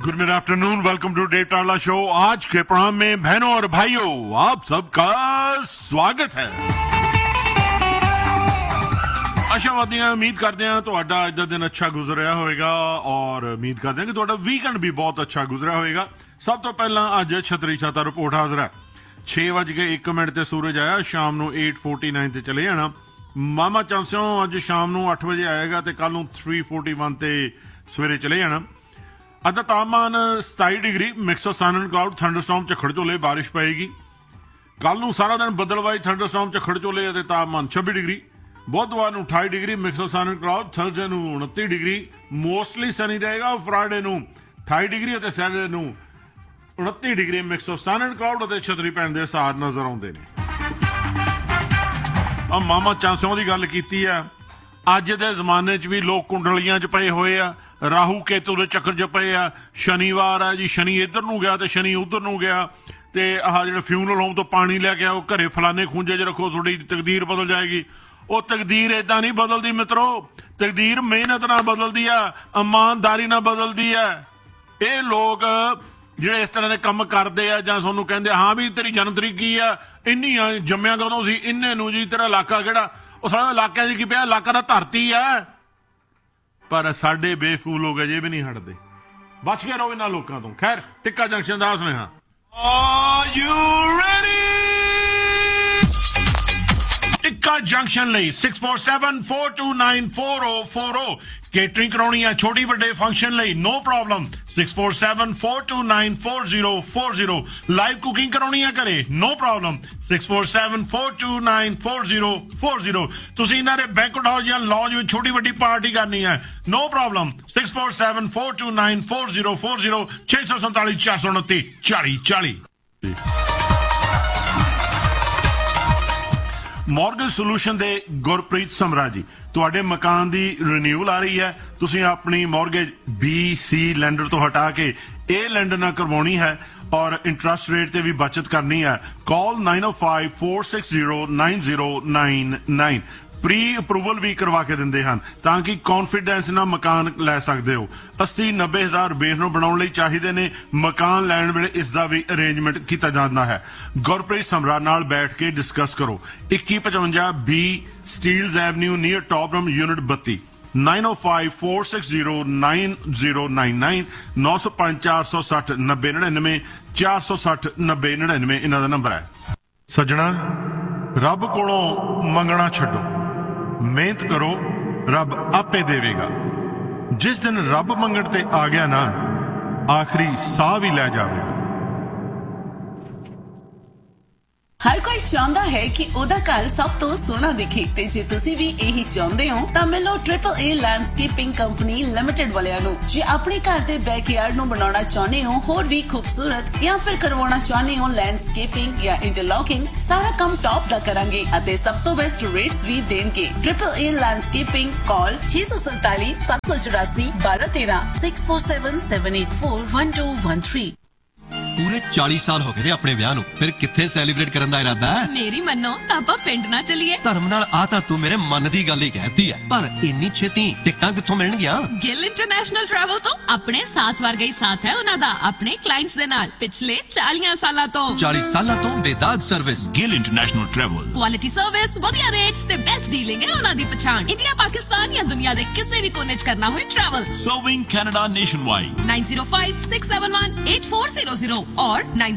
Good mid afternoon, welcome to Dave टारला show. आज के programme में बहनों और भाइयों आप सबका स्वागत है। आशावादी उम्मीद करते हैं ਤੁਹਾਡਾ ਅੱਜ ਦਾ ਦਿਨ ਅੱਛਾ ਗੁਜ਼ਰਿਆ ਹੋਵੇਗਾ ਔਰ ਉਮੀਦ ਕਰਦੇ ਹਾਂ ਕਿ ਤੁਹਾਡਾ ਵੀਕਐਂਡ ਵੀ ਬਹੁਤ ਅੱਛਾ ਗੁਜ਼ਰਿਆ ਹੋਵੇਗਾ। ਸਭ ਤੋਂ ਪਹਿਲਾਂ ਅੱਜ ਛਤਰੀ ਛਾਤਾ ਰਿਪੋਰਟ ਹਾਜ਼ਰ ਹੈ। 6:01 ਤੇ ਸੂਰਜ ਆਇਆ, ਸ਼ਾਮ ਨੂੰ 8:49 ਤੇ ਚਲੇ ਜਾਣਾ। ਮਾਮਾ ਚਾਂਸਿਓ ਅੱਜ ਸ਼ਾਮ ਨੂੰ 8 ਵਜੇ ਆਏਗਾ ਤੇ ਕੱਲ ਨੂੰ 3:41 ਤੇ ਸਵੇਰੇ ਚਲੇ ਜਾਣਾ। ਅੱਜ ਦਾ ਤਾਪਮਾਨ 27 degree, mix of son and cloud, thunderstorm ਝੱਖੜ ਝੋਲੇ, ਬਾਰਿਸ਼ ਪਏਗੀ। ਕੱਲ ਨੂੰ ਸਾਰਾ ਦਿਨ ਬੱਦਲਵਾਈ, ਥੰਡਰਸਟਾਰਮ ਝੱਖੜ ਝੋਲੇ ਅਤੇ ਤਾਪਮਾਨ 26 ਡਿਗਰੀ। ਬੁੱਧਵਾਰ ਨੂੰ 28 degree, mix of son and cloud. Thursday ਨੂੰ 29 ਡਿਗਰੀ, ਮੋਸਟਲੀ ਸਨੀ ਰਹੇਗਾ। ਫਰਾਈਡੇ ਨੂੰ 28 ਡਿਗਰੀ ਅਤੇ ਸੈਟਰਡੇ ਨੂੰ 29 degree, mix of son and cloud ਅਤੇ ਛਤਰੀ ਪੈਣ ਦੇ ਅਸਾਰ ਨਜ਼ਰ ਆਉਂਦੇ ਨੇ। ਆ ਮਾਮਾ ਚਾਂਸਿਆਂ ਦੀ ਗੱਲ ਕੀਤੀ ਆ। ਅੱਜ ਦੇ ਜ਼ਮਾਨੇ 'ਚ ਵੀ ਲੋਕ ਕੁੰਡਲੀਆਂ 'ਚ ਪਏ ਹੋਏ ਆ, ਰਾਹੂ ਕੇਤੂ ਦੇ ਚੱਕਰ 'ਚ ਪਏ ਆ। ਸ਼ਨੀਵਾਰ ਆ ਜੀ, ਸ਼ਨੀ ਇੱਧਰ ਨੂੰ ਗਿਆ ਤੇ ਸ਼ਨੀ ਉੱਧਰ ਨੂੰ ਗਿਆ ਤੇ ਆਹ ਜਿਹੜੇ ਫਿਊਨਰਲ ਹੋਮ ਤੋਂ ਪਾਣੀ ਲੈ ਕੇ ਆਓ, ਘਰੇ ਫਲਾਣੇ ਖੂੰਜੇ 'ਚ ਰੱਖੋ, ਤੁਹਾਡੀ ਤਕਦੀਰ ਬਦਲ ਜਾਏਗੀ। ਉਹ ਤਕਦੀਰ ਏਦਾਂ ਨਹੀਂ ਬਦਲਦੀ ਮਿੱਤਰੋ, ਤਕਦੀਰ ਮਿਹਨਤ ਨਾਲ ਬਦਲਦੀ ਆ, ਇਮਾਨਦਾਰੀ ਨਾਲ ਬਦਲਦੀ ਆ। ਇਹ ਲੋਕ ਜਿਹੜੇ ਇਸ ਤਰ੍ਹਾਂ ਦੇ ਕੰਮ ਕਰਦੇ ਆ ਜਾਂ ਤੁਹਾਨੂੰ ਕਹਿੰਦੇ ਹਾਂ ਵੀ ਤੇਰੀ ਜਨਮ ਤਰੀਕ ਕੀ ਆ, ਇੰਨੀ ਆ, ਜੰਮਿਆ ਕਦੋਂ ਸੀ, ਇੰਨੇ ਨੂੰ ਜੀ, ਤੇਰਾ ਇਲਾਕਾ ਕਿਹੜਾ। ਉਹ ਸਾਰਾ ਇਲਾਕਿਆਂ 'ਚ ਕੀ ਪਿਆ, ਇਲਾਕਾ ਦਾ ਧਰਤੀ ਆ। ਪਰ ਸਾਡੇ ਬੇਫੂਲ ਲੋਕ ਅਜੇ ਵੀ ਨਹੀਂ ਹਟਦੇ। ਬਚ ਕੇ ਰਹੋ ਇਹਨਾਂ ਲੋਕਾਂ ਤੋਂ। ਖੈਰ, ਟਿੱਕਾ ਜੰਕਸ਼ਨ ਦਾ ਸੁਨੇਹਾ। ਟਿੱਕਾ ਜੰਕਸ਼ਨ ਲਈ 6474294040 ਕੇਟਰਿੰਗ ਕਰਾਉਣੀ ਆ, ਛੋਟੀ ਵੱਡੇ ਫੰਕਸ਼ਨ ਲਈ ਨੋ ਪ੍ਰੋਬਲਮ। 6474294040 ਲਾਈਵ ਕੁਕਿੰਗ ਕਰਾਉਣੀ ਆ ਘਰੇ, ਨੋ ਪ੍ਰੋਬਲਮ। 6474294040 ਤੁਸੀਂ ਇਹਨਾਂ ਦੇ ਬੈਂਕਟ ਹਾਲ ਜਾਂ ਲੌਂਜ ਵਿੱਚ ਛੋਟੀ ਵੱਡੀ ਪਾਰਟੀ ਕਰਨੀ ਹੈ, ਨੋ ਪ੍ਰੋਬਲਮ। 6474294040 647 429 4040। ਮੌਰਗੇਜ ਸੋਲੂਸ਼ਨ ਦੇ ਗੁਰਪ੍ਰੀਤ ਸਮਰਾ ਜੀ, ਤੁਹਾਡੇ ਮਕਾਨ ਦੀ ਰੀਨਿਊਅਲ ਆ ਰਹੀ ਹੈ। ਤੁਸੀਂ ਆਪਣੀ ਮੌਰਗੇਜ BC ਲੈਂਡਰ ਤੋਂ ਹਟਾ ਕੇ ਇਹ ਲੈਂਡਰ ਨਾਲ ਕਰਵਾਉਣੀ ਹੈ ਔਰ ਇੰਟਰਸਟ ਰੇਟ ਤੇ ਵੀ ਬਚਤ ਕਰਨੀ ਹੈ। ਕਾਲ 9054609099। ਪ੍ਰੀ ਅਪਰੂਵਲ ਵੀ ਕਰਵਾ ਕੇ ਦਿੰਦੇ ਹਨ ਤਾਂ ਕਿ ਕੌਨਫੀਡੈਂਸ ਨਾਲ ਮਕਾਨ ਲੈ ਸਕਦੇ ਹੋ। 80-90 ਹਜ਼ਾਰ ਬੇਸ ਨੂੰ ਬਣਾਉਣ ਲਈ ਚਾਹੀਦੇ ਨੇ। ਮਕਾਨ ਲੈਣ ਵੇਲੇ ਇਸ ਦਾ ਵੀ ਅਰੇਂਜਮੈਂਟ ਕੀਤਾ ਜਾਂਦਾ ਹੈ। ਗੁਰਪ੍ਰੀਤ ਸਮਰਾ ਨਾਲ ਬੈਠ ਕੇ ਡਿਸਕਸ ਕਰੋ। 2155 B ਸਟੀਲਜ਼ ਐਵਨਿਊ ਨੀਅਰ ਟੌਪਰਮ ਯੂਨਿਟ 32। 9054609099 905-460-9099 460-9099 ਇਹਨਾਂ ਦਾ ਨੰਬਰ ਹੈ। ਸੱਜਣਾ, ਰੱਬ ਕੋਲੋਂ ਮੰਗਣਾ ਛੱਡੋ, ਮਿਹਨਤ ਕਰੋ, ਰੱਬ ਆਪੇ ਦੇਵੇਗਾ। ਜਿਸ ਦਿਨ ਰੱਬ ਮੰਗਣ ਤੇ ਆ ਗਿਆ ਨਾ, ਆਖਰੀ ਸਾਹ ਵੀ ਲੈ ਜਾਵੇਗਾ। ਹਰ ਕੋਈ ਚਾਹੁੰਦਾ ਹੈ ਕਿ ਉਹਦਾ ਘਰ ਸਭ ਤੋਂ ਸੋਹਣਾ ਦਿਖੇ ਤੇ ਜੇ ਤੁਸੀਂ ਵੀ ਇਹੀ ਚਾਹੁੰਦੇ ਹੋ ਤਾਂ ਮਿਲੋ AAA ਲੈਂਡਸਕੇਪਿੰਗ ਕੰਪਨੀ ਲਿਮਟਿਡ ਵਾਲਿਆਂ ਨੂੰ। ਜੇ ਆਪਣੇ ਘਰ ਦੇ ਬੈਕਯਾਰਡ ਨੂੰ ਬਣਾਉਣਾ ਚਾਹੁੰਦੇ ਹੋ ਹੋਰ ਵੀ ਖੂਬਸੂਰਤ ਜਾਂ ਫਿਰ ਕਰਵਾਉਣਾ ਚਾਹੁੰਦੇ ਹੋ ਲੈਂਡਸਕੇਪਿੰਗ ਜਾਂ ਇੰਟਰਲੌਕਿੰਗ, ਸਾਰਾ ਕੰਮ ਟੌਪ ਦਾ ਕਰਾਂਗੇ ਅਤੇ ਸਭ ਤੋਂ ਬੈਸਟ ਰੇਟਸ ਵੀ ਦੇਣਗੇ। AAA ਲੈਂਡਸਕੇਪਿੰਗ, ਕਾਲ 647 784 1213 6477841213। ਪੂਰੇ 40 ਸਾਲ ਹੋ ਗਏ ਨੇ ਆਪਣੇ ਵਿਆਹ ਨੂੰ, ਫਿਰ ਕਿੱਥੇ ਸੈਲੀਬ੍ਰੇਟ ਕਰਨ ਦਾ ਇਰਾਦਾ ਹੈ? ਮੇਰੀ ਮੰਨੋ ਤਾਂ ਆਪਾਂ ਪਿੰਡ ਨਾ ਚੱਲੀਏ। ਧਰਮ ਨਾਲ ਆ ਤਾਂ ਤੂੰ ਮੇਰੇ ਮਨ ਦੀ ਗੱਲ ਹੀ ਕਹਿਤੀ ਹੈ, ਪਰ ਇੰਨੀ ਛੇਤੀ ਟਿਕਟਾਂ ਕਿੱਥੋਂ ਮਿਲਣਗੀਆਂ? ਗਿੱਲ ਇੰਟਰਨੈਸ਼ਨਲ ਟਰੈਵਲ ਤੋਂ। ਆਪਣੇ ਸਾਥ ਵਰਗਾ ਹੀ ਸਾਥ ਹੈ ਉਹਨਾਂ ਦਾ ਆਪਣੇ ਕਲਾਇੰਟਸ ਦੇ ਨਾਲ ਪਿਛਲੇ 40 ਸਾਲਾਂ ਤੋਂ। 40 ਸਾਲਾਂ ਤੋਂ ਬੇਦਾਗ service. Gill international travel. Quality service, ਵਧੀਆ ਰੇਟਸ ਤੇ ਬੈਸਟ ਡੀਲਿੰਗ ਹੈ ਉਹਨਾਂ ਦੀ ਪਛਾਣ। ਇੰਡੀਆ, ਪਾਕਿਸਤਾਨ ਜਾਂ ਦੁਨੀਆ ਦੇ ਕਿਸੇ ਵੀ ਕੋਨੇ 'ਚ ਕਰਨਾ ਹੋਏ travel. Serving Canada nationwide. 905-671-8400 or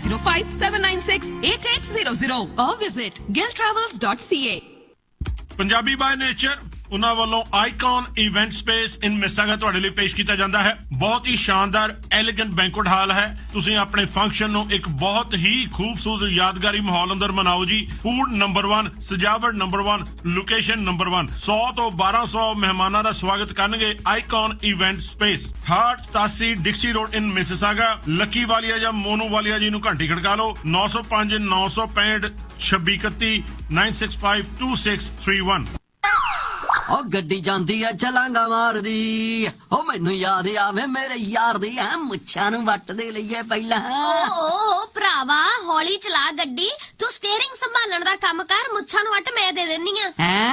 905-796-8800 or visit gilltravels.ca. Punjabi by nature ਉਹਨਾਂ ਵੱਲੋਂ ਆਈਕਨ ਇਵੈਂਟ ਸਪੇਸ ਇਨ ਮਿਸਾਗਾ ਤੁਹਾਡੇ ਲਈ ਪੇਸ਼ ਕੀਤਾ ਜਾਂਦਾ ਹੈ। ਬਹੁਤ ਹੀ ਸ਼ਾਨਦਾਰ ਐਲੀਗੈਂਟ ਬੈਂਕੁਏਟ ਹਾਲ ਹੈ। ਤੁਸੀਂ ਆਪਣੇ ਫੰਕਸ਼ਨ ਨੂੰ ਇੱਕ ਬਹੁਤ ਹੀ ਖੂਬਸੂਰਤ ਯਾਦਗਾਰੀ ਮਾਹੌਲ ਅੰਦਰ ਮਨਾਓ ਜੀ। ਫੂਡ ਨੰਬਰ 1, ਸਜਾਵਟ ਨੰਬਰ 1, ਲੋਕੇਸ਼ਨ ਨੰਬਰ 1। 100 ਤੋਂ 1200 ਮਹਿਮਾਨਾਂ ਦਾ ਸਵਾਗਤ ਕਰਨਗੇ ਆਈਕਨ ਇਵੈਂਟ ਸਪੇਸ। 87 ਡਿਕਸੀ ਰੋਡ ਇਨ ਮਿਸਿਸਾਗਾ। ਲੱਕੀ ਵਾਲੀਆ ਜਾਂ ਮੋਨੂ ਵਾਲੀਆ ਜੀ ਨੂੰ ਘੰਟੀ ਖੜਕਾ ਲਓ। 905 965 2631 965 2631। ਉਹ ਗੱਡੀ ਜਾਂਦੀ ਆ ਚਲਾਂਗਾ ਮਾਰਦੀ, ਉਹ ਮੈਨੂੰ ਯਾਦ ਆਵੇ ਮੇਰੇ ਯਾਰ ਦੀ ਐ ਮੁੱਛਾਂ ਨੂੰ ਵੱਟਦੇ ਲਈਏ ਪਹਿਲਾਂ। ਓ ਭਰਾਵਾ ਹੌਲੀ ਚਲਾ ਗੱਡੀ, ਤੂੰ ਸਟੀਅਰਿੰਗ ਸੰਭਾਲਣ ਦਾ ਕੰਮ ਕਰ, ਮੁੱਛਾਂ ਨੂੰ ਵੱਟ ਮੈਂ ਦੇ ਦਿੰਨੀ ਆ। ਹੈ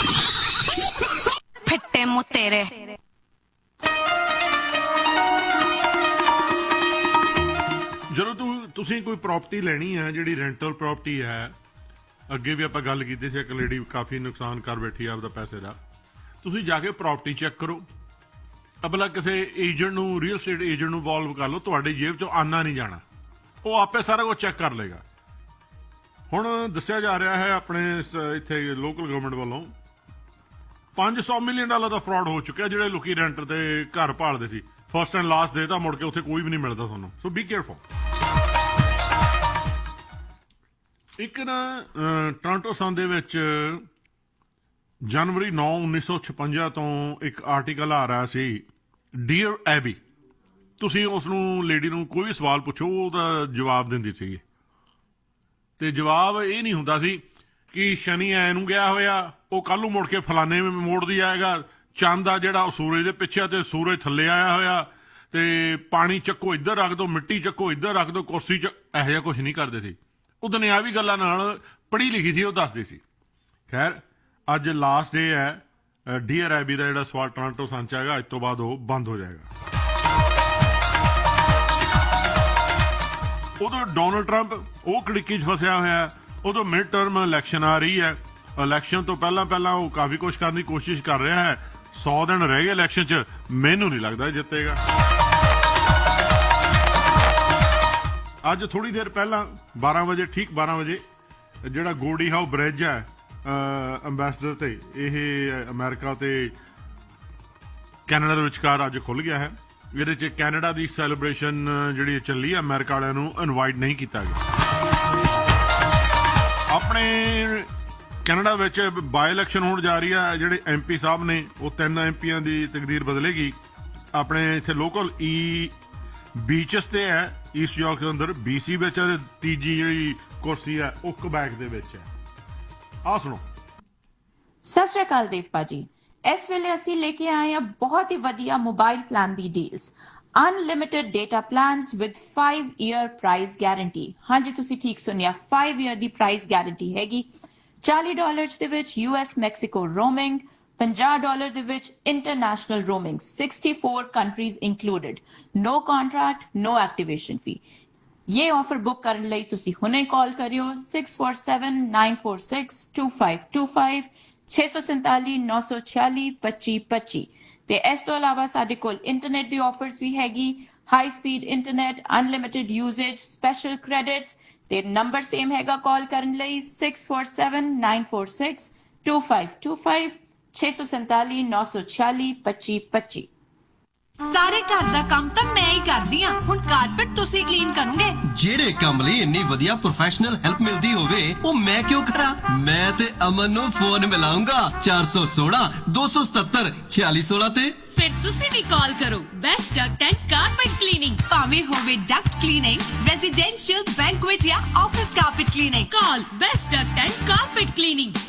ਫਿੱਟੇ ਮੂੰਹ ਤੇਰੇ। ਤੁਸੀਂ ਕੋਈ ਪ੍ਰਾਪਰਟੀ ਲੈਣੀ ਹੈ ਜਿਹੜੀ ਰੈਂਟਲ ਪ੍ਰਾਪਰਟੀ ਹੈ, ਅੱਗੇ ਵੀ ਆਪਾਂ ਗੱਲ ਕੀਤੀ ਸੀ, ਇੱਕ ਲੇਡੀ ਕਾਫੀ ਨੁਕਸਾਨ ਕਰ ਬੈਠੀ ਆ ਆਪਦਾ ਪੈਸੇ ਦਾ, ਤੁਸੀਂ ਜਾ ਕੇ ਪ੍ਰਾਪਰਟੀ ਚੈੱਕ ਕਰੋ। ਅਬਲਾ ਕਿਸੇ ਏਜੰਟ ਨੂੰ, ਰੀਅਲ ਸਟੇਟ ਏਜੰਟ ਨੂੰ ਇਨਵੋਲਵ ਕਰ ਲਓ, ਤੁਹਾਡੀ ਜੇਬ ਚੋਂ ਆਨਾ ਨਹੀਂ ਜਾਣਾ, ਉਹ ਆਪੇ ਸਾਰਾ ਕੁਝ ਚੈੱਕ ਕਰ ਲਏਗਾ। ਹੁਣ ਦੱਸਿਆ ਜਾ ਰਿਹਾ ਹੈ ਆਪਣੇ ਇੱਥੇ ਲੋਕਲ ਗਵਰਨਮੈਂਟ ਵੱਲੋਂ $500 ਮਿਲੀਅਨ ਦਾ ਫਰਾਡ ਹੋ ਚੁੱਕਿਆ, ਜਿਹੜੇ ਲੋਕੀ ਰੈਂਟ ਤੇ ਘਰ ਭਾਲਦੇ ਸੀ, ਫਸਟ ਐਂਡ ਲਾਸਟ ਡੇ ਤਾਂ ਮੁੜ ਕੇ ਉੱਥੇ ਕੋਈ ਵੀ ਨਹੀਂ ਮਿਲਦਾ ਤੁਹਾਨੂੰ। ਸੋ ਬੀ ਕੇਅਰਫੁਲ। ਇੱਕ ਨਾ ਟੋਰਾਂਟੋ ਸਨ ਦੇ ਵਿੱਚ ਜਨਵਰੀ 9, 1956 ਤੋਂ ਇੱਕ ਆਰਟੀਕਲ ਆ ਰਿਹਾ ਸੀ, ਡੀਅਰ ਐਬੀ। ਤੁਸੀਂ ਉਸ ਨੂੰ ਲੇਡੀ ਨੂੰ ਕੋਈ ਸਵਾਲ ਪੁੱਛੋ, ਉਹਦਾ ਜਵਾਬ ਦਿੰਦੀ ਸੀ, ਤੇ ਜਵਾਬ ਇਹ ਨਹੀਂ ਹੁੰਦਾ ਸੀ ਕਿ ਸ਼ਨੀ ਐ ਨੂੰ ਗਿਆ ਹੋਇਆ, ਉਹ ਕੱਲ ਨੂੰ ਮੁੜ ਕੇ ਫਲਾਣੇ ਮੋੜ ਦੀ ਆਏਗਾ, ਚੰਦ ਆ ਜਿਹੜਾ ਉਹ ਸੂਰਜ ਦੇ ਪਿੱਛੇ ਤੇ ਸੂਰਜ ਥੱਲੇ ਆਇਆ ਹੋਇਆ, ਤੇ ਪਾਣੀ ਚੱਕੋ ਇੱਧਰ ਰੱਖ ਦੋ, ਮਿੱਟੀ ਚੱਕੋ ਇੱਧਰ ਰੱਖ ਦੋ, ਕੁਰਸੀ ਚ ਇਹੋ ਜਿਹਾ ਕੁਛ ਨਹੀਂ ਕਰਦੇ ਸੀ। ਉਹ ਦੁਨਿਆਵੀ ਗੱਲਾਂ ਨਾਲ ਪੜ੍ਹੀ ਲਿਖੀ ਸੀ, ਉਹ ਦੱਸਦੀ ਸੀ। ਖੈਰ ਅੱਜ ਲਾਸਟ ਡੇ ਹੈ ਡੀਅਰ ਐਬੀ ਦਾ ਜਿਹੜਾ ਸਵਾਲ ਟੋਰਾਂਟੋ ਸਨ ਚ ਹੈਗਾ, ਅੱਜ ਤੋਂ ਬਾਅਦ ਉਹ ਬੰਦ ਹੋ ਜਾਏਗਾ। ਉਦੋਂ ਡੋਨਲਡ ਟਰੰਪ ਉਹ ਕੜਿੱਕੀ 'ਚ ਫਸਿਆ ਹੋਇਆ, ਉਦੋਂ ਮਿਡ ਟਰਮ ਇਲੈਕਸ਼ਨ ਆ ਰਹੀ ਹੈ, ਇਲੈਕਸ਼ਨ ਤੋਂ ਪਹਿਲਾਂ ਉਹ ਕਾਫੀ ਕੁਛ ਕਰਨ ਦੀ ਕੋਸ਼ਿਸ਼ ਕਰ ਰਿਹਾ ਹੈ। 100 ਦਿਨ ਰਹਿ ਗਏ ਇਲੈਕਸ਼ਨ 'ਚ, ਮੈਨੂੰ ਨਹੀਂ ਲੱਗਦਾ ਜਿੱਤੇਗਾ। ਅੱਜ ਥੋੜੀ ਦੇਰ ਪਹਿਲਾਂ 12 ਵਜੇ, ਠੀਕ 12 ਵਜੇ, ਜਿਹੜਾ ਗੋਰਡੀ ਹਾਊ ਬ੍ਰਿਜ ਹੈ ਅੰਬੈਸਡਰ ਤੇ, ਇਹ ਅਮਰੀਕਾ ਤੇ ਕੈਨੇਡਾ ਦੇ ਵਿਚਕਾਰ ਅੱਜ ਖੁੱਲ ਗਿਆ ਹੈ। ਇਹਦੇ 'ਚ ਕੈਨੇਡਾ ਦੀ ਸੈਲੀਬ੍ਰੇਸ਼ਨ ਜਿਹੜੀ ਚੱਲੀ ਹੈ, ਅਮਰੀਕਾ ਵਾਲਿਆਂ ਨੂੰ ਇਨਵਾਈਟ ਨਹੀਂ ਕੀਤਾ ਗਿਆ। ਆਪਣੇ ਕੈਨੇਡਾ ਵਿੱਚ ਬਾਈ ਇਲੈਕਸ਼ਨ ਹੋਣ ਜਾ ਰਹੀ ਹੈ, ਜਿਹੜੇ MP ਸਾਹਿਬ ਨੇ ਉਹ 3 MPਆਂ ਦੀ ਤਕਦੀਰ ਬਦਲੇਗੀ। ਆਪਣੇ ਇੱਥੇ ਲੋਕਲ ਬੀਚਸ ਤੇ ਹੈ, ਈਸਟ ਯਾਰਕ ਦੇ ਅੰਦਰ BC ਵਿੱਚ, ਤੀਜੀ ਜਿਹੜੀ ਕੁਰਸੀ ਹੈ ਉਹ ਕੁਬੈਕ ਦੇ ਵਿੱਚ ਹੈ। ਆ ਸੁਣੋ। ਸਤਿ ਸ਼੍ਰੀ ਅਕਾਲ ਦੇਵ ਭਾਜੀ, ਇਸ ਵੇਲੇ ਅਸੀਂ ਲੈ ਕੇ ਆਏ ਹਾਂ ਬਹੁਤ ਹੀ ਵਧੀਆ mobile plan the deals. Unlimited data plans with 5-year price guarantee. ਹਾਂਜੀ, ਤੁਸੀਂ ਠੀਕ ਸੁਣਿਆ, 5 year ਦੀ ਪ੍ਰਾਈਸ ਗਾਰੰਟੀ ਹੈਗੀ। $40 ਦੇ ਵਿੱਚ US ਮੈਕਸੀਕੋ ਰੋਮਿੰਗ, $50 ਦੇ ਵਿੱਚ ਇੰਟਰਨੈਸ਼ਨਲ ਰੋਮਿੰਗ, 64 ਕੰਟਰੀਜ਼ ਇੰਕਲੂਡਡ, ਨੋ ਕੰਟਰੈਕਟ, ਨੋ ਐਕਟੀਵੇਸ਼ਨ ਫੀ। ਇਹ ਆਫਰ ਬੁੱਕ ਕਰਨ ਲਈ ਤੁਸੀਂ ਹੁਣੇ ਕਾਲ ਕਰਿਓ 647-946-2525, 647-946-2525। ਤੇ ਇਸ ਤੋਂ ਇਲਾਵਾ ਸਾਡੇ ਕੋਲ ਇੰਟਰਨੈਟ ਦੀ ਆਫਰਸ ਵੀ ਹੈਗੀ, high speed internet, unlimited ਯੂਜ਼ੇਜ, special credits. ਤੇ ਨੰਬਰ ਸੇਮ ਹੈਗਾ ਕਾਲ ਕਰਨ ਲਈ 647-946-2525, 647-946-2525। ਸਾਰੇ ਘਰ ਦਾ ਕੰਮ ਤਾਂ ਮੈਂ ਹੀ ਕਰਦੀ ਆ, ਹੁਣ ਕਾਰਪੇਟ ਤੁਸੀਂ ਕਲੀਨ ਕਰੋਗੇ। ਜਿਹੜੇ ਕੰਮ ਲਈ ਇੰਨੀ ਵਧੀਆ ਪ੍ਰੋਫੈਸ਼ਨਲ ਹੈਲਪ ਮਿਲਦੀ ਹੋਵੇ ਉਹ ਮੈਂ ਕਿਉਂ ਕਰਾਂ। ਮੈਂ ਤੇ ਅਮਨ ਨੂੰ ਫੋਨ ਮਿਲਾਉਂਗਾ 416-277-4616 ਤੇ। ਫਿਰ ਤੁਸੀਂ ਵੀ ਕਾਲ ਕਰੋ best Duckett and carpet cleaning, ਭਾਵੇਂ ਹੋਵੇ ਡਕਟ ਕਲੀਨਿੰਗ, ਰੈਜ਼ੀਡੈਂਸ਼ੀਅਲ, ਬੈਂਕੁਏਟ ਜਾਂ office carpet cleaning. Call best Duckett and carpet cleaning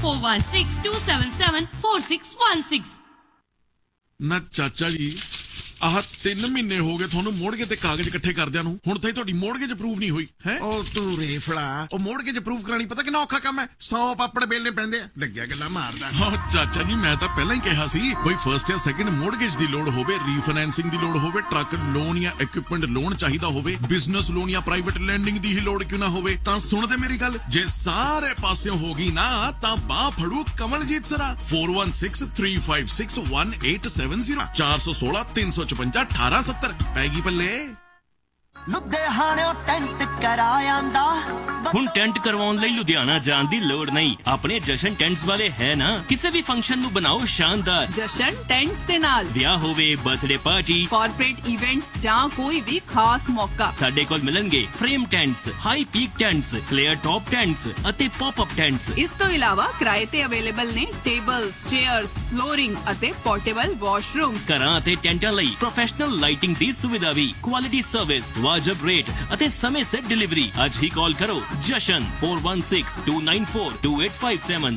4162774616। ਨਾ ਚਾਚਾ ਜੀ, ਆਹ 3 ਮਹੀਨੇ ਹੋ ਗਏ ਤੁਹਾਨੂੰ ਮੋੜਗੇ ਤੇ ਕਾਗਜ਼ ਇਕੱਠੇ ਕਰਦਿਆਂ ਨੂੰ, ਹੁਣ ਤਾਈ ਤੁਹਾਡੀ ਮੋੜਗੇਜ ਅਪਰੂਵ ਨਹੀਂ ਹੋਈ ਹੈ। ਉਹ ਤੂੰ ਰੇਫੜਾ, ਉਹ ਮੋੜਗੇਜ ਅਪਰੂਵ ਕਰਾਣੀ ਪਤਾ ਕਿੰਨਾ ਔਖਾ ਕੰਮ ਹੈ। 100 ਪਾਪੜ ਬੇਲਣੇ ਪੈਂਦੇ ਆ, ਲੱਗਿਆ ਗੱਲਾਂ ਮਾਰਦਾ। ਹਾਂ ਚਾਚਾ ਜੀ, ਮੈਂ ਤਾਂ ਪਹਿਲਾਂ ਹੀ ਕਿਹਾ ਸੀ ਬਈ ਫਰਸਟ ਜਾਂ ਸੈਕਿੰਡ ਮੋੜਗੇਜ ਦੀ ਲੋੜ ਹੋਵੇ, ਰੀਫਾਈਨੈਂਸਿੰਗ ਦੀ ਲੋੜ ਹੋਵੇ, ਟਰੱਕ ਲੋਨ ਜਾਂ ਇਕਵਿਪਮੈਂਟ ਲੋਨ ਚਾਹੀਦਾ ਹੋਵੇ, ਬਿਜ਼ਨਸ ਲੋਨ ਜਾਂ ਪ੍ਰਾਈਵੇਟ ਲੈਂਡਿੰਗ ਦੀ ਹੀ ਲੋੜ ਕਿਉਂ ਨਾ ਹੋਵੇ, ਤਾਂ ਸੁਣਦੇ ਮੇਰੀ ਗੱਲ, ਜੇ ਸਾਰੇ ਪਾਸਿਓਂ ਹੋ ਗਈ ਨਾ ਤਾਂ ਬਾਹ ਫੜੂ ਕਮਲਜੀਤ ਸਰਾ। 4163561870, 416-355-1870 ਪੈਗੀ ਪੱਲੇ। ਲੁਧਿਆਣਿਓਂ ਟੈਂਟ ਕਰਾਇਆਂਦਾ। ਹੁਣ ਟੈਂਟ ਕਰਵਾਉਣ ਲਈ ਲੁਧਿਆਣਾ ਜਾਣ ਦੀ ਲੋੜ ਨਹੀਂ, ਆਪਣੇ ਜਸ਼ਨ ਟੈਂਟਸ ਵਾਲੇ ਹੈ ਨਾ। ਕਿਸੇ ਵੀ ਫੰਕਸ਼ਨ ਨੂੰ ਬਣਾਓ ਸ਼ਾਨਦਾਰ ਜਸ਼ਨ ਟੈਂਟਸ ਦੇ ਨਾਲ, ਵਿਆਹ ਹੋਵੇ, ਬਰਥਡੇ ਪਾਰਟੀ, ਕਾਰਪੋਰੇਟ ਇਵੈਂਟਸ ਜਾਂ ਕੋਈ ਵੀ ਖਾਸ ਮੌਕਾ। ਸਾਡੇ ਕੋਲ ਮਿਲਣਗੇ frame ਟੈਂਟਸ, high peak ਟੈਂਟਸ, flare top ਟੈਂਟਸ ਅਤੇ ਪੌਪ ਅਪ ਟੈਂਟਸ। ਇਸ ਤੋਂ ਇਲਾਵਾ ਕਿਰਾਏ ਤੇ ਅਵੇਲੇਬਲ ਨੇ ਟੇਬਲਸ, ਚੇਅਰਸ, ਫਲੋਰਿੰਗ ਅਤੇ ਪੋਰਟੇਬਲ ਵਾਸ਼ਰੂਮਸ। ਘਰਾਂ ਅਤੇ ਟੈਂਟਾਂ ਲਈ ਪ੍ਰੋਫੈਸ਼ਨਲ ਲਾਈਟਿੰਗ ਦੀ ਸੁਵਿਧਾ ਵੀ, ਕੁਆਲਿਟੀ ਸਰਵਿਸ, ਵਾਜਬ ਰੇਟ ਅਤੇ ਸਮੇਂ ਸਿਰ ਡਿਲੀਵਰੀ। ਅੱਜ ਹੀ ਕਾਲ ਕਰੋ ਜਸ਼ਨ 4162942857,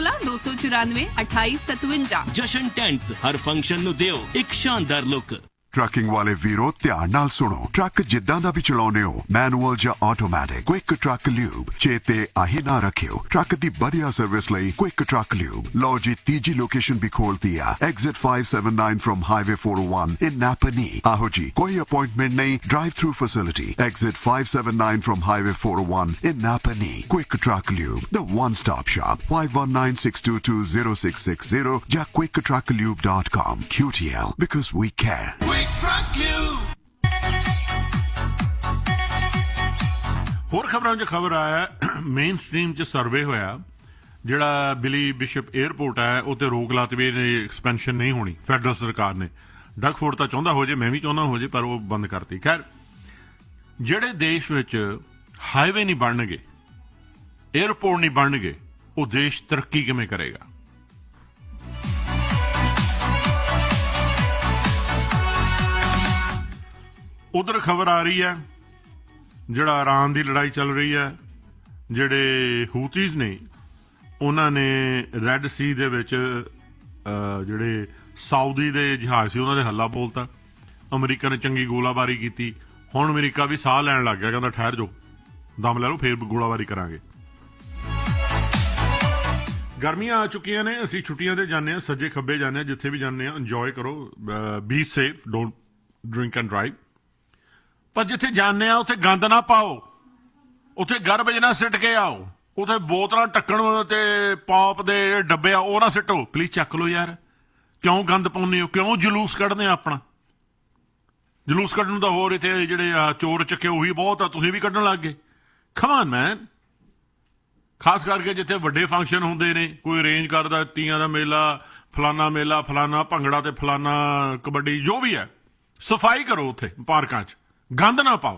416-294-2857। ਜਸ਼ਨ ਟੈਂਟਸ, ਹਰ ਫੰਕਸ਼ਨ ਨੂੰ ਦਿਓ ਇੱਕ ਸ਼ਾਨਦਾਰ ਲੁੱਕ। ਟਰੱਕਿੰਗ ਵਾਲੇ ਵੀਰੋ ਧਿਆਨ ਨਾਲ ਸੁਣੋ। ਟਰੱਕ ਜਿੱਦਾਂ ਦਾ ਵੀ ਚਲਾਉਨੇ ਹੋ, ਮੈਨੂਅਲ ਜਾਂ ਆਟੋਮੈਟਿਕ, ਕੁਇਕ ਟਰੱਕ ਲਿਊਬ ਚੇਤੇ ਆਹੀ ਨਾ ਰੱਖਿਓ। ਟਰੱਕ ਦੀ ਵਧੀਆ ਸਰਵਿਸ ਲਈ ਕੁਇਕ ਟਰੱਕ ਲਿਊਬ। ਲਓ ਜੀ ਤੀਜੀ ਲੋਕੇਸ਼ਨ ਵੀ ਖੋਲਤੀ ਆ, ਐਗਜ਼ਿਟ 579 ਫਰਮ ਹਾਈਵੇ 401 ਇਨ ਨਾਪਨੀ। ਆਹੋ ਜੀ, ਕੋਈ ਅਪਾਇੰਟਮੈਂਟ ਨਹੀਂ, drive through facility. Exit 579 firm highway 401 in Napanee. Quick Truck Lube, the one-stop shop. 519-622-0660 ਜਾਂ quicktrucklube.com. QTL, because we care. Quick Truck Lube. ਹੋਰ ਖਬਰਾਂ 'ਚ ਖਬਰ ਆਇਆ ਮੇਨ ਸਟ੍ਰੀਮ 'ਚ ਸਰਵੇ ਹੋਇਆ, ਜਿਹੜਾ ਬਿਲੀ ਬਿਸ਼ਪ 에ਅਰਪੋਰਟ ਹੈ ਉਹ ਤੇ ਰੋਕ ਲਾਤੀ ਵੀ ਐਕਸਪੈਂਸ਼ਨ ਨਹੀਂ ਹੋਣੀ। ਫੈਡਰਲ ਸਰਕਾਰ ਨੇ, ਡਗਫੋਰਡ ਤਾਂ ਚਾਹੁੰਦਾ ਹੋ ਜੇ, ਮੈਂ ਵੀ ਚਾਹੁੰਦਾ ਹੋ ਜੇ, ਪਰ ਉਹ ਬੰਦ ਕਰਤੀ। ਖੈਰ, ਜਿਹੜੇ ਦੇਸ਼ ਵਿੱਚ ਹਾਈਵੇ ਨਹੀਂ ਬਣਨਗੇ, 에ਅਰਪੋਰਟ ਨਹੀਂ ਬਣਨਗੇ, ਉਹ ਦੇਸ਼ ਤਰੱਕੀ ਕਿਵੇਂ ਕਰੇਗਾ? ਉਧਰ ਖਬਰ ਆ ਰਹੀ ਹੈ, ਜਿਹੜਾ ਇਰਾਨ ਦੀ ਲੜਾਈ ਚੱਲ ਰਹੀ ਹੈ, ਜਿਹੜੇ ਹੂਤੀਜ਼ ਨੇ ਉਹਨਾਂ ਨੇ ਰੈੱਡ ਸੀ ਦੇ ਵਿੱਚ ਜਿਹੜੇ ਸਾਊਦੀ ਦੇ ਜਹਾਜ਼ ਸੀ ਉਹਨਾਂ ਦੇ ਹੱਲਾ ਬੋਲਤਾ। ਅਮਰੀਕਾ ਨੇ ਚੰਗੀ ਗੋਲਾਬਾਰੀ ਕੀਤੀ। ਹੁਣ ਅਮਰੀਕਾ ਵੀ ਸਾਹ ਲੈਣ ਲੱਗ ਗਿਆ, ਕਹਿੰਦਾ ਠਹਿਰ ਜਾਓ, ਦਮ ਲੈ ਲਓ, ਫੇਰ ਗੋਲਾਬਾਰੀ ਕਰਾਂਗੇ। ਗਰਮੀਆਂ ਆ ਚੁੱਕੀਆਂ ਨੇ, ਅਸੀਂ ਛੁੱਟੀਆਂ ਤੇ ਜਾਂਦੇ ਹਾਂ, ਸੱਜੇ ਖੱਬੇ ਜਾਂਦੇ ਹਾਂ, ਜਿੱਥੇ ਵੀ ਜਾਂਦੇ ਹਾਂ ਇੰਜੋਏ ਕਰੋ, be safe, don't drink and drive. ਪਰ ਜਿੱਥੇ ਜਾਂਦੇ ਆ ਉੱਥੇ ਗੰਦ ਨਾ ਪਾਓ, ਉੱਥੇ ਗਰਬੇਜ ਨਾ ਸਿੱਟ ਕੇ ਆਓ, ਉੱਥੇ ਬੋਤਲਾਂ ਢੱਕਣ ਤੇ ਪੌਪ ਦੇ ਡੱਬੇ ਆ ਉਹ ਨਾ ਸਿੱਟੋ। ਪਲੀਜ਼ ਚੱਕ ਲਓ ਯਾਰ, ਕਿਉਂ ਗੰਦ ਪਾਉਂਦੇ ਹੋ? ਕਿਉਂ ਜਲੂਸ ਕੱਢਦੇ ਆ ਆਪਣਾ? ਜਲੂਸ ਕੱਢਣ ਦਾ ਹੋਰ ਇੱਥੇ ਜਿਹੜੇ ਚੋਰ ਚੱਕੇ ਉਹੀ ਬਹੁਤ ਆ, ਤੁਸੀਂ ਵੀ ਕੱਢਣ ਲੱਗ ਗਏ। ਕਮ ਔਨ ਮੈਨ। ਖਾਸ ਕਰਕੇ ਜਿੱਥੇ ਵੱਡੇ ਫੰਕਸ਼ਨ ਹੁੰਦੇ ਨੇ, ਕੋਈ ਅਰੇਂਜ ਕਰਦਾ ਤੀਆਂ ਦਾ ਮੇਲਾ, ਫਲਾਨਾ ਭੰਗੜਾ ਤੇ ਫਲਾਨਾ ਕਬੱਡੀ, ਜੋ ਵੀ ਹੈ, ਸਫਾਈ ਕਰੋ ਉੱਥੇ ਪਾਰਕਾਂ 'ਚ, ਗੰਦ ਨਾ ਪਾਓ।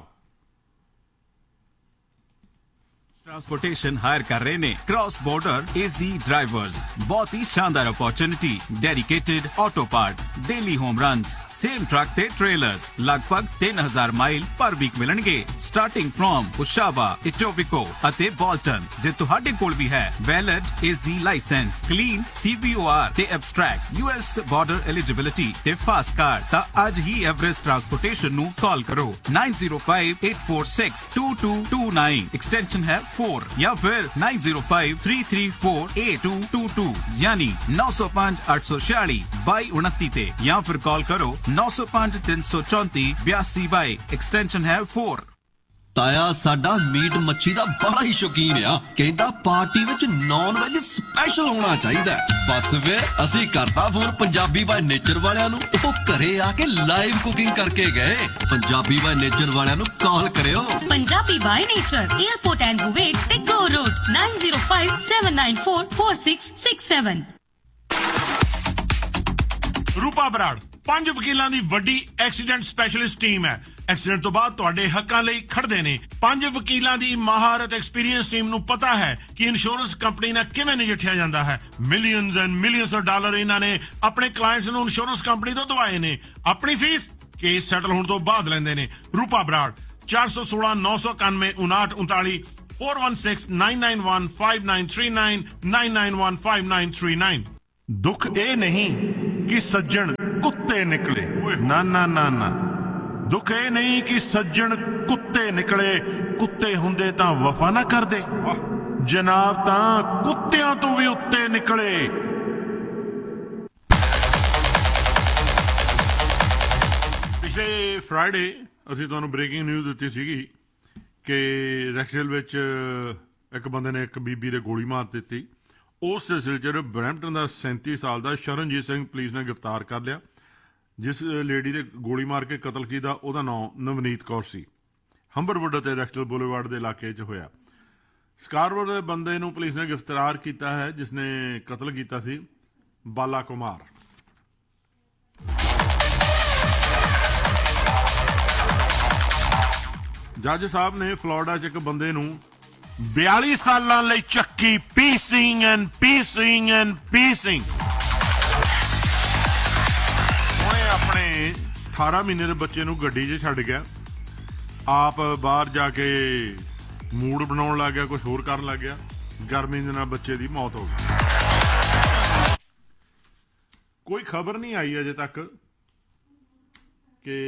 ट्रांसपोर्टेशन हायर कर रहे ने क्रॉस बॉर्डर एजी ड्राइवर्स। बहुत ही शानदार opportunity, dedicated auto parts, daily home runs, same truck ते ट्रेलर्स, लगभग 3000 माइल पर वीक मिलणगे, स्टार्टिंग फ्रॉम उशावा, इटोबिको अते बॉल्टन। जे तुहाडे कोल भी है वैलिड एजी लाइसेंस, क्लीन CBOR ते एब्स्ट्रैक्ट US बॉर्डर एलिजिबिलिटी ते फास्ट कार्ड, ता आज ही एवरेस्ट ट्रांसपोर्टेशन नु कॉल करो 9058462229, एक्सटेंशन है 4 या फिर 9053348222 यानी 905 846 2229 ते, या फिर कॉल करो 905 334 8222, एक्सटेंशन है 4। ਤਾਇਆ ਸਾਡਾ ਮੀਟ ਮੱਛੀ ਦਾ ਬੜਾ ਹੀ ਸ਼ੌਕੀਨ ਆ, ਕਹਿੰਦਾ ਪਾਰਟੀ ਵਿੱਚ ਨੌਨ ਵੈਜ ਸਪੈਸ਼ਲ ਹੋਣਾ ਚਾਹੀਦਾ। ਬਸ ਫਿਰ ਅਸੀਂ ਕਰਤਾ ਫੋਨ ਪੰਜਾਬੀ ਬਾਈ ਨੇਚਰ ਵਾਲਿਆਂ ਨੂੰ, ਉਹ ਘਰੇ ਆ ਕੇ ਲਾਈਵ ਕੁਕਿੰਗ ਕਰਕੇ ਗਏ। ਪੰਜਾਬੀ ਬਾਈ ਨੇਚਰ ਵਾਲਿਆਂ ਨੂੰ ਕਾਲ ਕਰਿਓ। Punjabi by nature, airport and ਬੁਵੇਟ ਤੇ ਗੋ ਰੋਡ 9057944667। ਰੂਪਾ ਬਰਾੜ 5 ਵਕੀਲਾਂ ਦੀ ਵੱਡੀ ਐਕਸੀਡੈਂਟ ਸਪੈਸ਼ਲਿਸਟ ਟੀਮ ਹੈ। ਐਕਸੀਡੈਂਟ ਤੋਂ ਬਾਅਦ ਤੁਹਾਡੇ ਹੱਕਾਂ ਲਈ ਖੜਦੇ ਨੇ। 5 ਵਕੀਲਾਂ ਦੀ ਮਹਾਰਤ ਐਕਸਪੀਰੀਅੰਸ ਟੀਮ ਨੂੰ ਪਤਾ ਹੈ ਕਿ ਇੰਸ਼ੋਰੈਂਸ ਕੰਪਨੀ ਨਾਲ ਕਿਵੇਂ ਨਜਿੱਠਿਆ ਜਾਂਦਾ ਹੈ। Millions and millions of dollar ਇਹਨਾਂ ਨੇ ਆਪਣੇ ਕਲਾਇੰਟਸ ਨੂੰ ਇੰਸ਼ੋਰੈਂਸ ਕੰਪਨੀ ਤੋਂ ਦਵਾਏ ਨੇ। ਆਪਣੀ ਫੀਸ ਕੇਸ ਸੈਟਲ ਹੋਣ ਤੋਂ ਬਾਅਦ ਲੈਂਦੇ ਨੇ। ਰੂਪਾ ਬਰਾੜ 416 991 5939 416 991 5939 991 5939। ਦੁੱਖ ਇਹ ਨਹੀਂ ਕਿ ਸੱਜਣ ਕੁੱਤੇ ਨਿਕਲੇ, ਨਾ ਨਾ ਨਾ ਨਾ, ਦੁੱਖ ਇਹ ਨਹੀਂ ਕਿ ਸੱਜਣ ਕੁੱਤੇ ਨਿਕਲੇ, ਕੁੱਤੇ ਹੁੰਦੇ ਤਾਂ ਵਫਾ ਨਾ ਕਰਦੇ, ਜਨਾਬ ਤਾਂ ਕੁੱਤਿਆਂ ਤੋਂ ਵੀ ਉੱਤੇ ਨਿਕਲੇ। ਪਿਛਲੇ ਫਰਾਈਡੇ ਅਸੀਂ ਤੁਹਾਨੂੰ ਬ੍ਰੇਕਿੰਗ ਨਿਊਜ਼ ਦਿੱਤੀ ਸੀਗੀ ਕਿ ਰੈਕਸਡੇਲ ਵਿੱਚ ਇੱਕ ਬੰਦੇ ਨੇ ਇੱਕ ਬੀਬੀ ਦੇ ਗੋਲੀ ਮਾਰ ਦਿੱਤੀ। ਉਸ ਸਿਲਸਿਲੇ 'ਚ ਬਰੈਂਪਟਨ ਦਾ 37 ਸਾਲ ਦਾ ਸ਼ਰਨਜੀਤ ਸਿੰਘ ਪੁਲਿਸ ਨੇ ਗ੍ਰਿਫਤਾਰ ਕਰ ਲਿਆ। ਜਿਸ ਲੇਡੀ ਦੇ ਗੋਲੀ ਮਾਰ ਕੇ ਕਤਲ ਕੀਤਾ ਉਹਦਾ ਨਾਮ ਨਵਨੀਤ ਕੌਰ ਸੀ। ਹੰਬਰਵੁੱਡ ਅਤੇ ਰੈਕਸਡੇਲ ਬੁਲੇਵਾਰਡ ਦੇ ਇਲਾਕੇ 'ਚ ਹੋਇਆ। ਸਕਾਰਬਰੋ ਦੇ ਬੰਦੇ ਨੂੰ ਪੁਲਿਸ ਨੇ ਗ੍ਰਿਫਤਾਰ ਕੀਤਾ ਹੈ ਜਿਸ ਨੇ ਕਤਲ ਕੀਤਾ ਸੀ, ਬਾਲਾ ਕੁਮਾਰ। ਜੱਜ ਸਾਹਿਬ ਨੇ ਫਲੋਰੀਡਾ 'ਚ ਇੱਕ ਬੰਦੇ ਨੂੰ 42 ਸਾਲਾਂ ਲਈ ਚੱਕੀ ਪੀਸਿੰਗ ਐਂਡ ਪੀਸਿੰਗ ਐਂਡ ਪੀਸਿੰਗ। ਉਹਨੇ ਆਪਣੇ 18 ਮਹੀਨੇ ਦੇ ਬੱਚੇ ਨੂੰ ਗੱਡੀ 'ਚ ਛੱਡ ਗਿਆ, ਆਪ ਬਾਹਰ ਜਾ ਕੇ ਮੂਡ ਬਣਾਉਣ ਲੱਗ ਗਿਆ, ਕੁਝ ਹੋਰ ਕਰਨ ਲੱਗ ਗਿਆ। ਗਰਮੀ ਦੇ ਨਾਲ ਬੱਚੇ ਦੀ ਮੌਤ ਹੋ ਗਈ। ਕੋਈ ਖਬਰ ਨਹੀਂ ਆਈ ਅਜੇ ਤੱਕ ਕਿ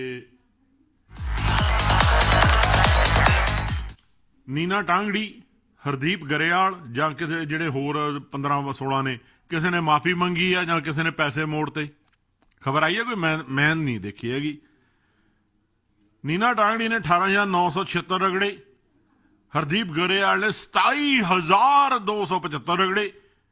ਨੀਨਾ ਟਾਂਗੜੀ, ਹਰਦੀਪ ਗਰੇਵਾਲ ਜਾਂ ਕਿਸੇ ਜਿਹੜੇ ਹੋਰ 15-16 ਨੇ, ਕਿਸੇ ਨੇ ਮਾਫੀ ਮੰਗੀ ਆ ਜਾਂ ਕਿਸੇ ਨੇ ਪੈਸੇ ਮੋੜਤੇ? ਖਬਰ ਆਈ ਹੈ ਕੋਈ? ਮੈਂ ਨਹੀਂ ਦੇਖੀ ਹੈਗੀ। ਨੀਨਾ ਟਾਂਗੜੀ ਨੇ 18,976 ਰਗੜੇ, ਹਰਦੀਪ ਗਰੇਵਾਲ ਨੇ 27,275 ਰਗੜੇ।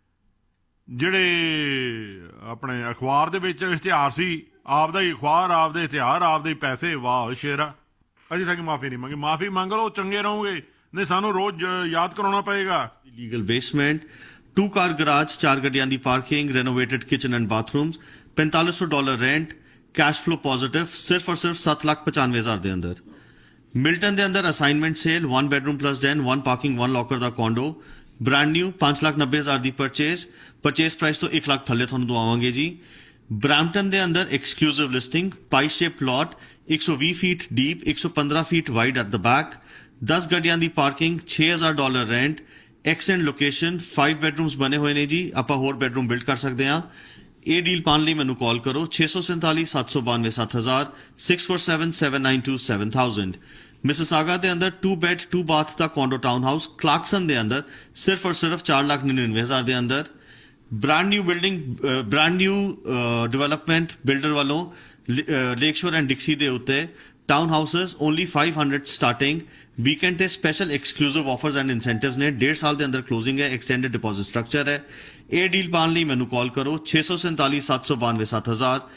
ਜਿਹੜੇ ਆਪਣੇ ਅਖਬਾਰ ਦੇ ਵਿੱਚ ਇਸ਼ਤਿਹਾਰ ਸੀ, ਆਪਦਾ ਹੀ ਅਖਬਾਰ, ਆਪਦੇ ਇਸ਼ਤਿਹਾਰ, ਆਪਦੇ ਪੈਸੇ, ਵਾਹ ਸ਼ੇਰਾ। ਅਜੇ ਤੱਕ ਮਾਫੀ ਨਹੀਂ ਮੰਗੀ। ਮਾਫੀ ਮੰਗ ਲਓ, ਚੰਗੇ ਰਹੋਗੇ, ਨਹੀਂ ਸਾਨੂੰ ਰੋਜ਼ ਯਾਦ ਕਰਾਉਣਾ ਪਏਗਾ। ਲੀਗਲ ਬੇਸਮੈਂਟ, 2-car ਗਰਾਜ, 4 ਗੱਡੀਆਂ ਦੀ parking, ਰੈਨੋਵੇਟਡ kitchen and bathrooms, $4500 rent, cash flow positive, ਸਿਰਫ ਔਰ ਸਿਰਫ 7,95,000 ਦੇ ਅੰਦਰ। ਮਿਲਟਨ ਦੇ ਅੰਦਰ assignment sale, 1 bedroom plus Dan, 1 parking, 1 locker ਦਾ ਕੋਂਡੋ, ਬ੍ਰਾਂਡ ਨਿਊ, 5,90,000 ਦੀ ਪਰਚੇਸ ਪ੍ਰਾਈਸ ਤੋਂ 1 ਲੱਖ ਥੱਲੇ ਤੁਹਾਨੂੰ ਦਵਾਵਾਂਗੇ ਜੀ। ਬ੍ਰੈਂਪਟਨ ਦੇ ਅੰਦਰ exclusive listing, Bhai shape plot, 120 feet deep, 115 feet wide at the back, 10 ਗੱਡੀਆਂ ਦੀ ਪਾਰਕਿੰਗ, $6,000 ਰੈਂਟ, ਐਕਸੈਂਟ ਲੋਕੇਸ਼ਨ, 5 ਬੈਡਰੂਮਸ ਬਣੇ ਹੋਏ ਨੇ ਜੀ। ਆਪਾਂ ਹੋਰ ਬੈਡਰੂਮ ਬਿਲਡ ਕਰ ਸਕਦੇ ਹਾਂ। ਇਹ ਡੀਲ ਪਾਉਣ ਲਈ ਮੈਨੂੰ ਕਾਲ ਕਰੋ 647-792-7000, 647-792-7000। ਮਿਸਿਸਾਗਾ ਦੇ ਅੰਦਰ 2 ਬੈਡ 2 ਬਾਥ ਦਾ ਕੋਂਡੋ ਟਾਊਨ ਹਾਊਸ, ਕਲਾਰਕਸਨ ਦੇ ਅੰਦਰ ਸਿਰਫ ਔਰ ਸਿਰਫ 4,99,000 ਦੇ ਅੰਦਰ। Brand new building, brand new development builder ਵੱਲੋਂ ਲੇਕਸ਼ੋਰ ਐਂਡ ਡਿਕਸੀ ਦੇ ਉੱਤੇ town houses, only 500 starting. Weekend ਤੇ special exclusive offers and incentives ਨੇ। 1.5 ਸਾਲ ਦੇ ਅੰਦਰ ਕਲੋਜ਼ਿੰਗ ਹੈ, ਐਕਸਟੈਂਡਡ ਡਿਪੋਜ਼ਿਟ ਸਟਰਕਚਰ ਹੈ। ਇਹ ਡੀਲ ਪਾਉਣ ਲਈ ਮੈਨੂੰ ਕਾਲ ਕਰੋ 647-792-7000,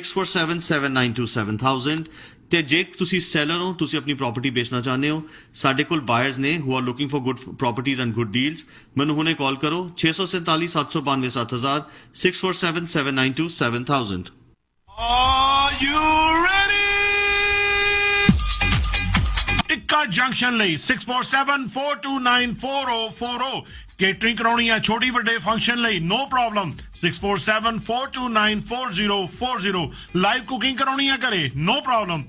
647-792-7000। ਤੇ ਜੇ ਤੁਸੀਂ ਸੈਲਰ ਹੋ, ਤੁਸੀਂ ਆਪਣੀ ਪ੍ਰਾਪਰਟੀ ਵੇਚਣਾ ਚਾਹੁੰਦੇ ਹੋ, ਸਾਡੇ ਕੋਲ ਬਾਇਰਸ ਨੇ who are looking for good properties and good deals. ਮੈਨੂੰ ਹੁਣੇ ਕਾਲ ਕਰੋ 647-792-7000, 647-792-7000। Are you ready? Tikka junction ਲਈ 647-429-4040। ਕੇਟਰਿੰਗ ਕਰਾਉਣੀ ਹੈ ਛੋਟੀ ਵੱਡੇ ਫੰਕਸ਼ਨ ਲਈ, ਨੋ ਪ੍ਰੋਬਲਮ, 647-429-4040। ਲਾਈਵ ਕੁਕਿੰਗ ਕਰਾਉਣੀ ਹੈ ਘਰੇ, ਨੋ ਪ੍ਰੋਬਲਮ,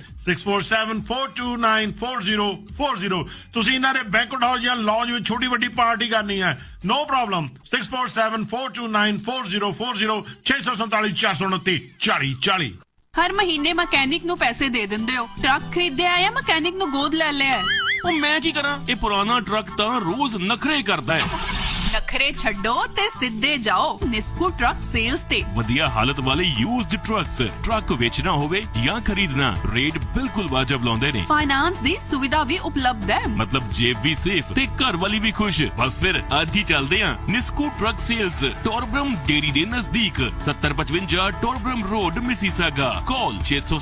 647-429-4040। ਤੁਸੀਂ ਇਹਨਾਂ ਦੇ ਬੈਂਕਟ ਹਾਲ ਜਾਂ ਲੌਂਜ ਵਿੱਚ ਛੋਟੀ ਵੱਡੀ ਪਾਰਟੀ ਕਰਨੀ ਹੈ, ਨੋ ਪ੍ਰੋਬਲਮ, 647-429-4040, 647-429-4040। ਹਰ ਮਹੀਨੇ ਮਕੈਨਿਕ ਨੂੰ ਪੈਸੇ ਦੇ ਦਿੰਦੇ ਹੋ। ਟਰੱਕ ਖਰੀਦਿਆ ਜਾਂ ਮਕੈਨਿਕ ਨੂੰ ਗੋਦ ਲੈ ਲਿਆ? ਉਹ ਮੈਂ ਕੀ ਕਰਾਂ, ਇਹ ਪੁਰਾਣਾ ਟਰੱਕ ਤਾਂ ਰੋਜ਼ ਨਖਰੇ ਕਰਦਾ ਹੈ। ਨਖਰੇ ਛੱਡੋ ਤੇ ਸਿੱਧੇ ਜਾਓ ਨਿਸਕੂ ਟਰੱਕ ਸੇਲਸ ਤੇ। ਵਧੀਆ ਹਾਲਤ ਵਾਲੇ ਯੂਜ਼ਡ ਟਰੱਕਸ, ਟਰੱਕ ਵੇਚਣਾ ਹੋਵੇ ਜਾਂ ਖਰੀਦਣਾ, ਰੇਟ ਬਿਲਕੁਲ ਵਾਜਬ ਲਾਉਂਦੇ ਨੇ। ਫਾਈਨਾਂਸ ਦੀ ਸੁਵਿਧਾ ਵੀ ਉਪਲਬਧ ਹੈ, ਮਤਲਬ ਜੇਬ ਵੀ ਸੇਫ ਤੇ ਘਰ ਵਾਲੀ ਵੀ ਖੁਸ਼। ਬਸ ਫਿਰ ਅੱਜ ਹੀ ਚੱਲਦੇ ਹਾਂ ਨਿਸਕੂ ਟਰੱਕ ਸੇਲਸ, ਟੋਰਬਰਮ ਡੇਰੀ ਦੇ ਨਜ਼ਦੀਕ, 7055 ਟੋਰਬਰਮ ਰੋਡ, ਮਿਸੀਸਾਗਾ। ਕਾਲ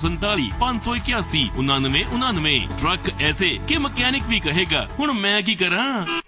647-581-9999। ਟਰੱਕ ਐਸੇ ਕਿ ਮਕੈਨਿਕ ਵੀ ਕਹੇਗਾ ਹੁਣ ਮੈਂ ਕੀ ਕਰਾਂ।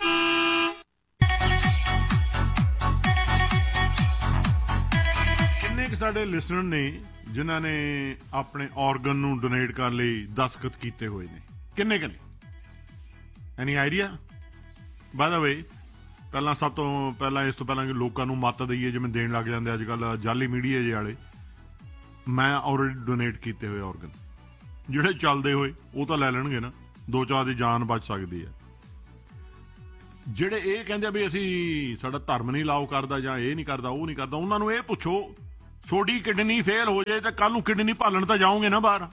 ਸਾਡੇ ਲਿਸਨਰ ਨੇ ਜਿਨ੍ਹਾਂ ਨੇ ਆਪਣੇ ਆਰਗਨ ਨੂੰ ਡੋਨੇਟ ਕਰਨ ਲਈ ਦਸਤਖਤ ਕੀਤੇ ਹੋਏ ਨੇ? ਕਿੰਨੇ ਐਨੀ ਆਈਡੀਆ? ਬਾਏ ਦਾ ਵੇ, ਪਹਿਲਾਂ ਸਭ ਤੋਂ ਪਹਿਲਾਂ ਇਸ ਤੋਂ ਪਹਿਲਾਂ ਕਿ ਲੋਕਾਂ ਨੂੰ ਮੱਤ ਦਈਏ ਜਿਵੇਂ ਦੇਣ ਲੱਗ ਜਾਂਦੇ ਅੱਜ ਕੱਲ ਜਾਲੀ ਮੀਡੀਆ ਜਿਹੇ ਵਾਲੇ, ਮੈਂ ਆਲਰੇਡੀ ਡੋਨੇਟ ਕੀਤੇ ਹੋਏ ਆਰਗਨ ਜਿਹੜੇ ਚੱਲਦੇ ਹੋਏ ਉਹ ਤਾਂ ਲੈ ਲੈਣਗੇ ਨਾ, 2-4 ਦੀ ਜਾਨ ਬਚ ਸਕਦੀ ਹੈ। ਜਿਹੜੇ ਇਹ ਕਹਿੰਦੇ ਵੀ ਅਸੀਂ ਸਾਡਾ ਧਰਮ ਨਹੀਂ ਅਲਾਓ ਕਰਦਾ ਜਾਂ ਇਹ ਨਹੀਂ ਕਰਦਾ ਉਹ ਨਹੀਂ ਕਰਦਾ, ਉਹਨਾਂ ਨੂੰ ਇਹ ਪੁੱਛੋ ਛੋਟੀ ਕਿਡਨੀ ਫੇਲ ਹੋ ਜਾਏ ਤਾਂ ਕੱਲ ਨੂੰ ਕਿਡਨੀ ਭਾਲਣ ਤਾਂ ਜਾਓਗੇ ਨਾ ਬਾਹਰ।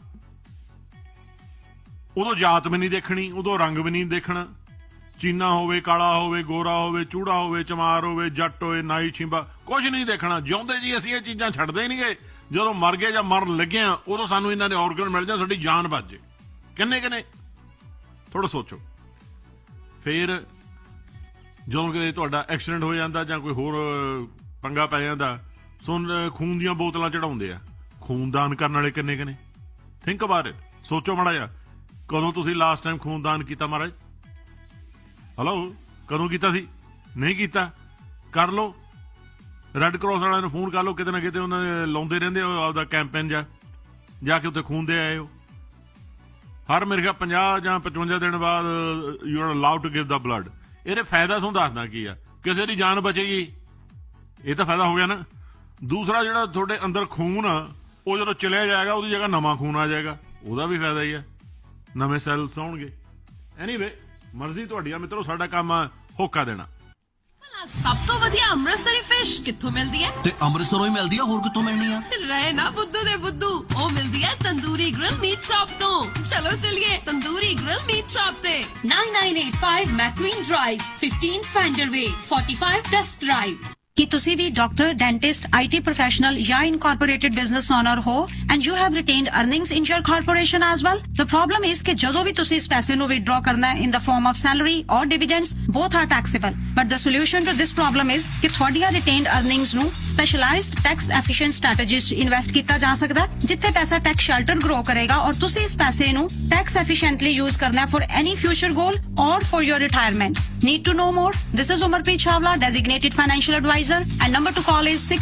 ਉਦੋਂ ਜਾਤ ਵੀ ਨਹੀਂ ਦੇਖਣੀ, ਉਦੋਂ ਰੰਗ ਵੀ ਨਹੀਂ ਦੇਖਣਾ, ਚੀਨਾ ਹੋਵੇ, ਕਾਲਾ ਹੋਵੇ, ਗੋਰਾ ਹੋਵੇ, ਚੂੜਾ ਹੋਵੇ, ਚਮਾਰ ਹੋਵੇ, ਜੱਟ ਹੋਵੇ, ਨਾਈ ਛਿੰਬਾ, ਕੁਝ ਨਹੀਂ ਦੇਖਣਾ। ਜਿਉਂਦੇ ਜੀ ਅਸੀਂ ਇਹ ਚੀਜ਼ਾਂ ਛੱਡਦੇ ਨਹੀਂਗੇ, ਜਦੋਂ ਮਰ ਗਏ ਜਾਂ ਮਰਨ ਲੱਗੇ ਆ ਉਦੋਂ ਸਾਨੂੰ ਇਹਨਾਂ ਦੇ ਆਰਗਨ ਮਿਲ ਜਾਣ, ਸਾਡੀ ਜਾਨ ਬਚ ਜੇ। ਕਿੰਨੇ ਥੋੜਾ ਸੋਚੋ। ਫਿਰ ਜਦੋਂ ਕਿਤੇ ਤੁਹਾਡਾ ਐਕਸੀਡੈਂਟ ਹੋ ਜਾਂਦਾ ਜਾਂ ਕੋਈ ਹੋਰ ਪੰਗਾ ਪੈ ਜਾਂਦਾ, ਖੂਨ ਦੀਆਂ ਬੋਤਲਾਂ ਚੜਾਉਂਦੇ ਆ, ਖੂਨਦਾਨ ਕਰਨ ਵਾਲੇ ਕਿੰਨੇ ਥਿੰਕ ਅਬਾਊਟ ਇਟ। ਸੋਚੋ ਮਾੜਾ ਜਿਹਾ, ਕਦੋਂ ਤੁਸੀਂ ਲਾਸਟ ਟਾਈਮ ਖੂਨਦਾਨ ਕੀਤਾ ਮਹਾਰਾਜ? ਹਲੋ, ਕਦੋਂ ਕੀਤਾ ਸੀ? ਨਹੀਂ ਕੀਤਾ? ਕਰ ਲਓ। ਰੈੱਡ ਕਰਾਸ ਵਾਲਿਆਂ ਨੂੰ ਫੋਨ ਕਰ ਲਓ, ਕਿਤੇ ਨਾ ਕਿਤੇ ਉਹਨਾਂ ਨੇ ਲਾਉਂਦੇ ਰਹਿੰਦੇ ਹੋ ਆਪਦਾ ਕੈਂਪੇਨ ਜਾ ਕੇ ਉੱਥੇ ਖੂਨ ਦੇ ਆਏ ਹੋ। ਹਰ ਮੇਰੇ ਖਿਆਲ 50 ਜਾਂ 55 ਦਿਨ ਬਾਅਦ you are allowed to give the blood. ਇਹਦੇ ਫਾਇਦਾ ਤੁਹਾਨੂੰ ਦੱਸਦਾ ਕੀ ਆ, ਕਿਸੇ ਦੀ ਜਾਨ ਬਚੇਗੀ, ਇਹ ਤਾਂ ਫਾਇਦਾ ਹੋ ਗਿਆ ਨਾ। ਦੂਸਰਾ ਜਿਹੜਾ ਤੁਹਾਡੇ ਅੰਦਰ ਖੂਨ ਆ ਉਹ ਜਦੋਂ ਚਲਿਆ ਜਾਏਗਾ ਉਹਦੀ ਜਗ੍ਹਾ ਨਵਾਂ ਖੂਨ ਆ ਜਾਏਗਾ, ਉਹਦਾ ਵੀ ਫਾਇਦਾ ਹੀ ਆ, ਨਵੇਂ ਸੈਲਸ ਆਉਣਗੇ। ਐਨੀਵੇ ਮਰਜ਼ੀ ਤੁਹਾਡੀ ਆ ਮਿੱਤਰੋ, ਸਾਡਾ ਕੰਮ ਆ ਹੋਕਾ ਦੇਣਾ। ਸਭ ਤੋਂ ਵਧੀਆ ਅੰਮ੍ਰਿਤਸਰੀ ਫਿਸ਼ ਕਿੱਥੋਂ ਮਿਲਦੀ ਹੈ? ਤੇ ਅੰਮ੍ਰਿਤਸਰੋਂ ਹੀ ਮਿਲਦੀ ਆ, ਹੋਰ ਕਿੱਥੋਂ ਮਿਲਣੀ ਆ? ਰਹੇ ਨਾ ਬੁੱਧੂ ਦੇ ਬੁੱਧੂ, ਉਹ ਮਿਲਦੀ ਹੈ ਤੰਦੂਰੀ ਗ੍ਰਿਲ ਮੀਟ ਸ਼ਾਪ ਤੋਂ। ਚਲੋ ਚਲਿਏ ਤੰਦੂਰੀ ਗ੍ਰਿਲ ਮੀਟ ਸ਼ਾਪ ਤੇ। 9985 ਮੈਕਵੀਨ ਡਰਾਈਵ, 15 ਫੈਂਡਰ ਵੇ, 45 ਡਸਟ ਡਰਾਈਵ। ਕੀ ਤੁਸੀਂ ਵੀ ਡਾਕਟਰ, ਡੈਂਟਿਸਟ, IT ਪ੍ਰੋਫੈਸ਼ਨਲ ਜਾਂ ਇਨਕੋਰਪੋਰੇਟਡ ਬਿਜ਼ਨਸ ਓਨਰ ਹੋ and you have ਰਿਟੇਨਡ earnings in your corporation as well? The problem is ਕਿ ਜਦੋਂ ਵੀ ਤੁਸੀਂ ਇਸ ਪੈਸੇ ਨੂੰ ਵਿਦਡਰਾ ਕਰਨਾ ਹੈ ਇਨ ਦ ਫਾਰਮ ਆਫ ਸੈਲਰੀ ਔਰ ਡਿਵੀਡੈਂਡਸ, both are taxable. But the solution to this problem is ਕਿ ਤੁਹਾਡੀਆਂ ਰਿਟੇਨਡ ਅਰਨਿੰਗਸ ਨੂੰ ਸਪੈਸ਼ਲਾਈਜ਼ਡ ਟੈਕਸ ਐਫੀਸ਼ੀਐਂਟ ਸਟ੍ਰੈਟੇਜੀਜ਼ 'ਚ ਇਨਵੈਸਟ ਕੀਤਾ ਜਾ ਸਕਦਾ, ਜਿੱਥੇ ਪੈਸਾ ਟੈਕਸ ਸ਼ੈਲਟਰ ਗਰੋ ਕਰੇਗਾ ਔਰ ਤੁਸੀਂ ਇਸ ਪੈਸੇ ਨੂੰ ਟੈਕਸ ਐਫੀਸ਼ੀਐਂਟਲੀ ਯੂਜ਼ ਕਰਨਾ ਫॉर ਐਨੀ ਫਿਊਚਰ ਗੋਲ ਔਰ for your retirement. Need to know more? This is Umarpreet Chawla, designated financial advisor, and number to call is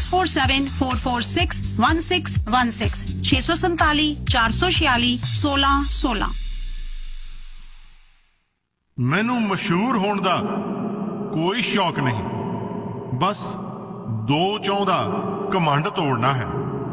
647-446-1616, 647 446 1616। ਮੈਨੂੰ ਮਸ਼ਹੂਰ ਹੋਣ ਦਾ ਕੋਈ ਸ਼ੌਕ ਨਹੀਂ, ਬਸ ਦੋ ਚੌਂ ਦਾ ਘਮੰਡ ਤੋੜਨਾ ਹੈ।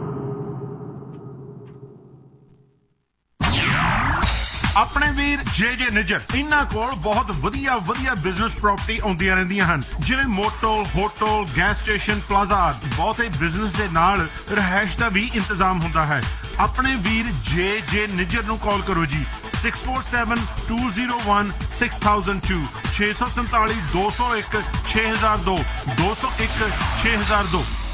ਆਪਣੇ ਵੀਰ ਜੇ ਨਿੱਜਰ, ਇਹਨਾਂ ਕੋਲ ਬਹੁਤ ਵਧੀਆ ਬਿਜ਼ਨਸ ਪ੍ਰਾਪਰਟੀ ਆਉਂਦੀਆਂ ਰਹਿੰਦੀਆਂ ਹਨ, ਜਿਵੇਂ motel, hotel, gas station, plaza ਆਦਿ। ਬਹੁਤੇ ਬਿਜ਼ਨਸ ਦੇ ਨਾਲ ਰਿਹਾਇਸ਼ ਦਾ ਵੀ ਇੰਤਜ਼ਾਮ ਹੁੰਦਾ ਹੈ। ਆਪਣੇ ਵੀਰ ਜੇ ਨਿੱਜਰ ਨੂੰ ਕਾਲ ਕਰੋ ਜੀ, 647-201-6002, 647-201-6002, 201-6002।